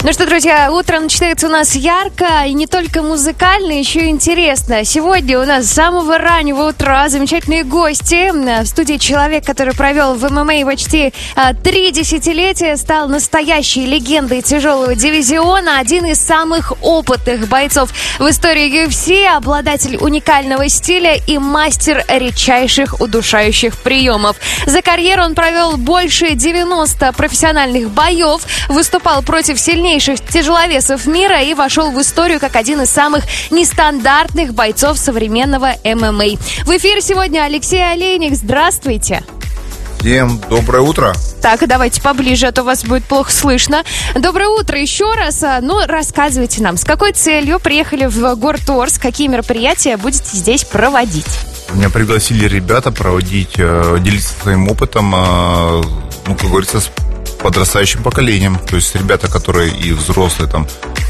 Ну что, друзья, утро начинается у нас ярко, и не только музыкально, еще и интересно. Сегодня у нас с самого раннего утра замечательные гости. В студии человек, который провел в ММА почти 3 десятилетия, стал настоящей легендой тяжелого дивизиона, один из самых опытных бойцов в истории UFC, обладатель уникального стиля и мастер редчайших удушающих приемов. За карьеру он провел больше 90 профессиональных боев, выступал против сильнейших тяжеловесов мира и вошел в историю как один из самых нестандартных бойцов современного ММА. В эфире сегодня Алексей Олейник. Здравствуйте. Всем доброе утро. Так, давайте поближе, а то вас будет плохо слышно. Доброе утро еще раз. Ну, рассказывайте нам, с какой целью приехали в город Орск, какие мероприятия будете здесь проводить? Меня пригласили ребята проводить, делиться своим опытом, ну, как говорится, с подрастающим поколением. То есть ребята, которые и взрослые, там,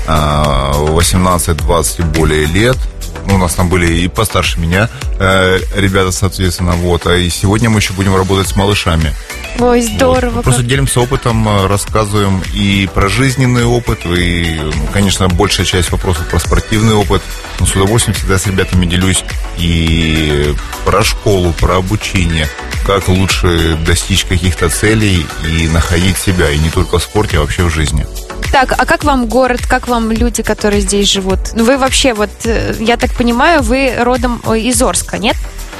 18-20 и более лет. Ну, у нас там были и постарше меня ребята, соответственно, вот. И сегодня мы еще будем работать с малышами. Ой, здорово. Вот. Просто делимся опытом, рассказываем и про жизненный опыт, и, конечно, большая часть вопросов про спортивный опыт. Но с удовольствием всегда с ребятами делюсь и про школу, про обучение, как лучше достичь каких-то целей и находить себя, и не только в спорте, а вообще в жизни. Так, а как вам город, как вам люди, которые здесь живут? Ну, вы вообще, вот, я так понимаю, вы родом из Орска, нет?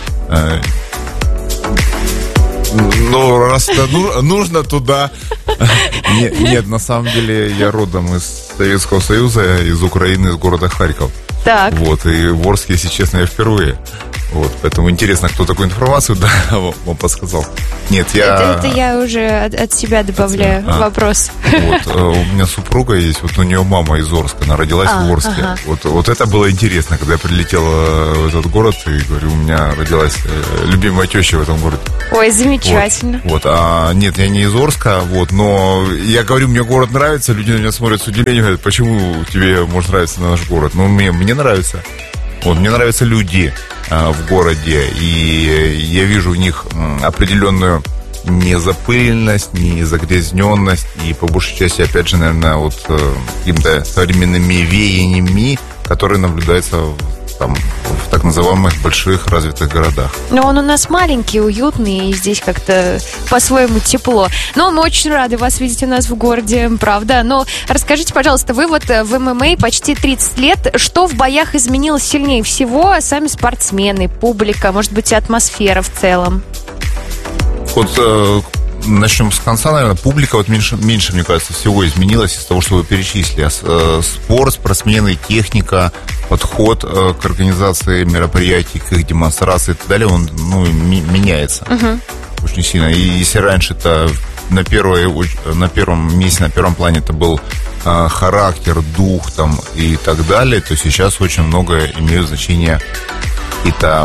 Ну, раз нужно туда. Нет, на самом деле я родом из Советского Союза, из Украины, из города Харьков. Так. Вот, и в Орске, если честно, я впервые. Вот, поэтому интересно, кто такую информацию вам подсказал. Нет, я... Это я уже от себя добавляю вопрос. Вот, у меня супруга есть, вот у нее мама из Орска, она родилась в Орске. Ага. Вот это было интересно, когда я прилетел в этот город, и говорю, у меня родилась любимая теща в этом городе. Ой, замечательно. Вот, нет, я не из Орска, вот, но я говорю, мне город нравится, люди на меня смотрят с удивлением, говорят, почему тебе может нравиться наш город? Ну, мне нравится. Вот, мне нравятся люди в городе, и я вижу в них определенную незапыленность, незагрязненность, и по большей части, опять же, наверное, вот какими-то современными веяниями, которые наблюдаются в так называемых больших развитых городах. Но он у нас маленький, уютный, и здесь как-то по-своему тепло. Но мы очень рады вас видеть у нас в городе, правда. Но расскажите, пожалуйста, вы вот в ММА почти 30 лет. Что в боях изменилось сильнее всего? Сами спортсмены, публика, может быть, и атмосфера в целом? Вот начнем с конца, наверное. Публика вот меньше, мне кажется, всего изменилась из того, что вы перечислили. Спорт, спортсмены, техника, подход к организации мероприятий, к их демонстрации и так далее, он меняется очень сильно. И если раньше-то на первом месте, на первом плане это был характер, дух там, и так далее, то сейчас очень много имеют значение какие-то...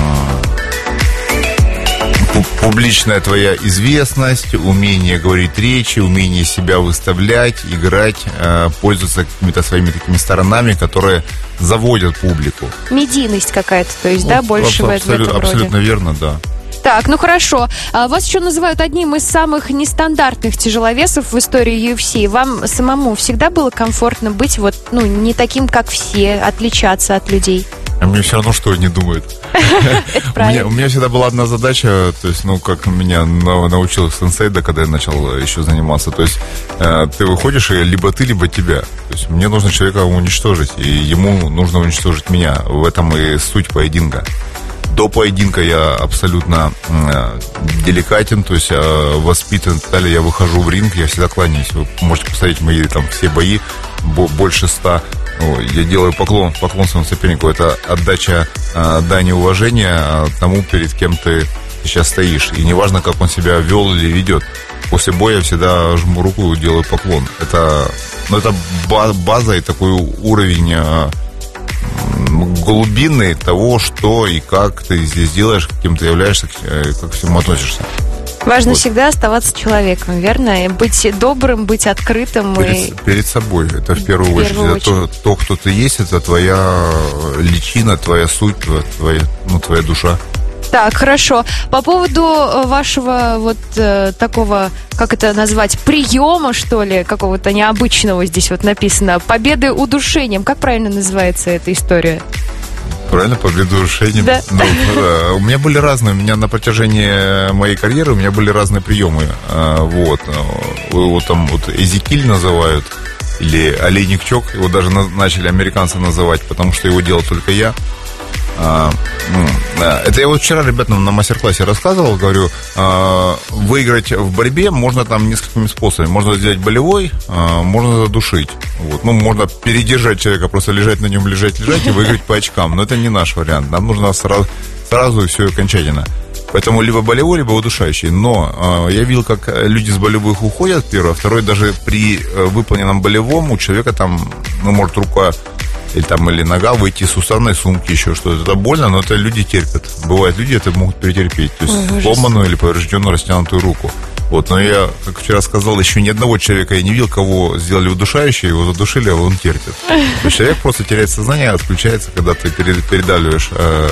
публичная твоя известность, умение говорить речи, умение себя выставлять, играть, пользоваться какими-то своими такими сторонами, которые заводят публику. Медийность какая-то, то есть, да, больше в этом роде. Абсолютно верно, да. Так, ну хорошо. Вас еще называют одним из самых нестандартных тяжеловесов в истории UFC. Вам самому всегда было комфортно быть вот, не таким, как все, отличаться от людей? А мне все равно, что они думают. У меня всегда была одна задача, то есть, как меня научил сенсей, да, когда я начал еще заниматься. То есть, ты выходишь, и либо ты, либо тебя. То есть, мне нужно человека уничтожить, и ему нужно уничтожить меня. В этом и суть поединка. До поединка я абсолютно деликатен, то есть воспитан и так далее. Я выхожу в ринг, я всегда кланяюсь. Вы можете посмотреть мои там все бои, больше 100. Я делаю поклон своему сопернику. Это отдача дани уважения тому, перед кем ты сейчас стоишь. И неважно, как он себя вел или ведет. После боя я всегда жму руку и делаю поклон. Это база и такой уровень глубины того, что и как ты здесь делаешь, каким ты являешься, как к всему относишься. Важно всегда оставаться человеком, верно? И быть добрым, быть открытым. Перед собой. Это в первую очередь. То, кто ты есть, это твоя личина, твоя суть, твоя душа. Так, хорошо. По поводу вашего вот такого, как это назвать, приема, что ли, какого-то необычного здесь вот написано, победы удушением. Как правильно называется эта история? Правильно, победа удушением. Да. У меня были разные, у меня на протяжении моей карьеры у меня были разные приемы. Вот там вот Эзекиль называют, или Олейник-чок, его даже начали американцы называть, потому что его делал только я. Это я вот вчера ребятам на мастер-классе рассказывал, говорю, выиграть в борьбе можно там несколькими способами. Можно сделать болевой, можно задушить. Вот. Ну, можно передержать человека, просто лежать на нем, лежать и выиграть по очкам. Но это не наш вариант. Нам нужно сразу и все окончательно. Поэтому либо болевой, либо удушающий. Но я видел, как люди с болевых уходят, первое. Второе, даже при выполненном болевом у человека там, ну, может, рука или нога выйти из суставной сумки, еще что-то. Это больно, но это люди терпят. Бывают люди, это могут перетерпеть. То есть сломанную или поврежденную растянутую руку. Вот, но я, как вчера сказал, еще ни одного человека я не видел, кого сделали удушающее, его задушили, а он терпит. То есть человек просто теряет сознание, отключается, когда ты передавливаешь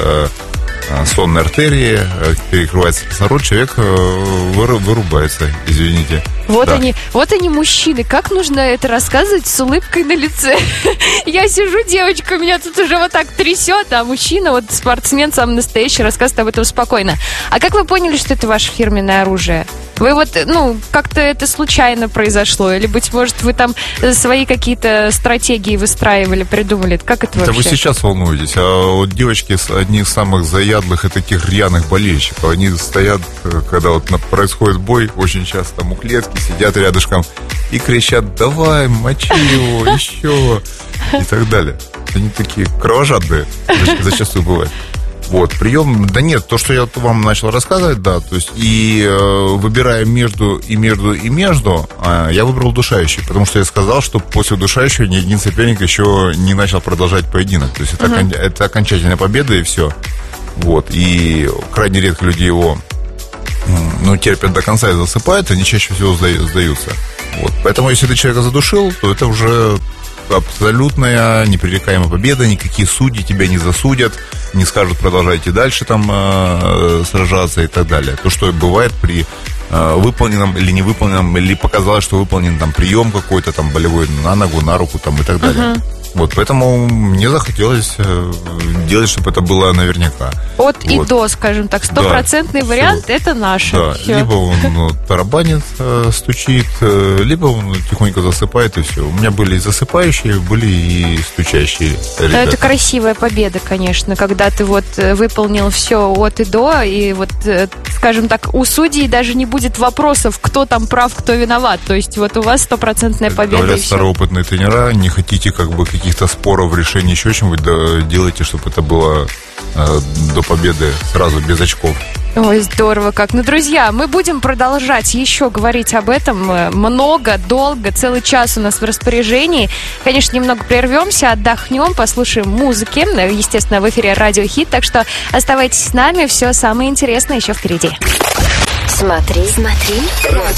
сонные артерии, перекрывается кислород, человек вырубается, извините. Вот они мужчины. Как нужно это рассказывать с улыбкой на лице? Я сижу, девочка, меня тут уже вот так трясет, а мужчина, вот спортсмен, сам настоящий, рассказывает об этом спокойно. А как вы поняли, что это ваше фирменное оружие? Вы вот, как-то это случайно произошло? Или, быть может, вы там свои какие-то стратегии выстраивали, придумали? Как это вообще? Это вы сейчас волнуетесь. А вот девочки, одни из самых заядлых и таких рьяных болельщиков, они стоят, когда вот происходит бой, очень часто там у клетки, сидят рядышком и кричат: давай, мочи его, еще, и так далее. Они такие кровожадные, зачастую бывает. Вот, прием, да нет, то, что я вам начал рассказывать, да, то есть, и выбирая между, я выбрал удушающий, потому что я сказал, что после удушающего ни один соперник еще не начал продолжать поединок, то есть, это окончательная победа, и все. Вот, и крайне редко люди его, терпят до конца и засыпают, они чаще всего сдаются. Вот, поэтому, если ты человека задушил, то это уже абсолютная непререкаемая победа, никакие судьи тебя не засудят, не скажут: продолжайте дальше там сражаться и так далее. То, что бывает при выполненном или невыполненном, или показалось, что выполнен там прием какой-то там болевой на ногу, на руку там и так далее. Вот, поэтому мне захотелось делать, чтобы это было наверняка. От и до, скажем так, стопроцентный вариант, все. Это наше. Да, все. Либо он тарабанит, стучит, либо он тихонько засыпает, и все. У меня были и засыпающие, были и стучащие ребята. Это красивая победа, конечно, когда ты вот выполнил все от и до, и вот, скажем так, у судей даже не будет вопросов, кто там прав, кто виноват. То есть вот у вас стопроцентная победа. Говорят староопытные тренера, не хотите как бы каких-то споров, решений, еще чего-нибудь, да, делайте, чтобы это было до победы сразу, без очков. Ой, здорово как. Друзья, мы будем продолжать еще говорить об этом много, долго, целый час у нас в распоряжении. Конечно, немного прервемся, отдохнем, послушаем музыки. Естественно, в эфире Радио Хит, так что оставайтесь с нами, все самое интересное еще впереди. Смотри, Радио